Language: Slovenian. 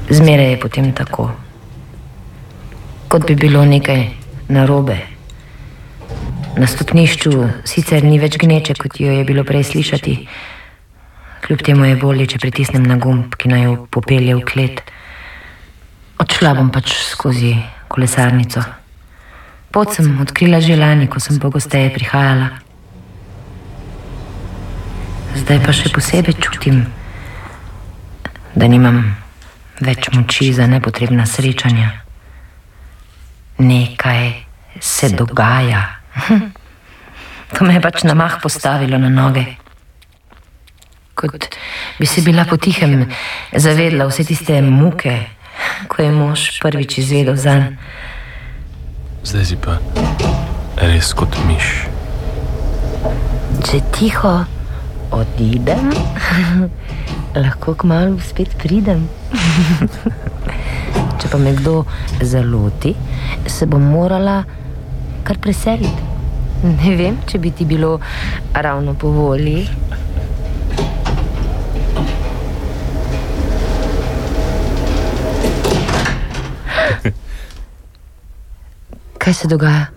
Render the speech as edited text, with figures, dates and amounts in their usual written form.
Zmeraj je potem tako. Kot bi bilo nekaj narobe. Na stopnišču sicer ni več gneče, kot jo je bilo prej slišati. Kljub temu je bolje, če pritisnem na gumb, ki naj jo popelje v klet. Odšla bom pač skozi kolesarnico. Pot sem odkrila že lani, ko sem pogosteje prihajala. Zdaj pa še posebej čutim, da nimam več moči za nepotrebna srečanja. Nekaj se dogaja. To me je pač na mah postavilo na noge. Kot bi se bila potihem zavedla vse tiste muke, ko je mož prvič izvedel zanj. Zdaj si pa res kot miš. Če tiho odidem, lahko kmalu spet pridem. Če pa me kdo zaloti, se bom morala kar preseliti. Ne vem, če bi ti bilo ravno po volji. Kaj se dogaja?